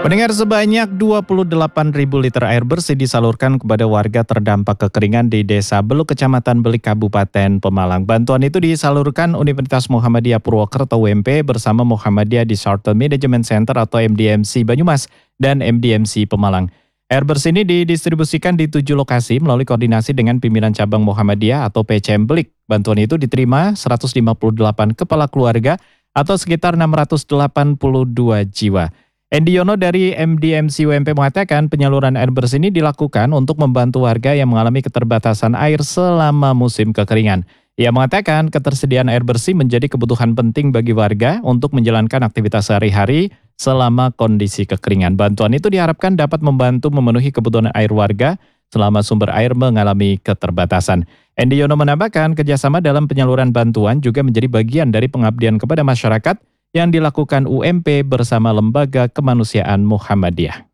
Pendengar, sebanyak 28.000 liter air bersih disalurkan kepada warga terdampak kekeringan di Desa Beluk, Kecamatan Belik, Kabupaten Pemalang. Bantuan itu disalurkan Universitas Muhammadiyah Purwokerto UMP bersama Muhammadiyah Disaster Management Center atau MDMC Banyumas dan MDMC Pemalang. Air bersih ini didistribusikan di 7 lokasi melalui koordinasi dengan pimpinan cabang Muhammadiyah atau PCM Belik. Bantuan itu diterima 158 kepala keluarga atau sekitar 682 jiwa. Endi Yono dari MDMC UMP mengatakan penyaluran air bersih ini dilakukan untuk membantu warga yang mengalami keterbatasan air selama musim kekeringan. Ia mengatakan ketersediaan air bersih menjadi kebutuhan penting bagi warga untuk menjalankan aktivitas sehari-hari selama kondisi kekeringan. Bantuan itu diharapkan dapat membantu memenuhi kebutuhan air warga selama sumber air mengalami keterbatasan. Endi Yono menambahkan kerjasama dalam penyaluran bantuan juga menjadi bagian dari pengabdian kepada masyarakat yang dilakukan UMP bersama Lembaga Kemanusiaan Muhammadiyah.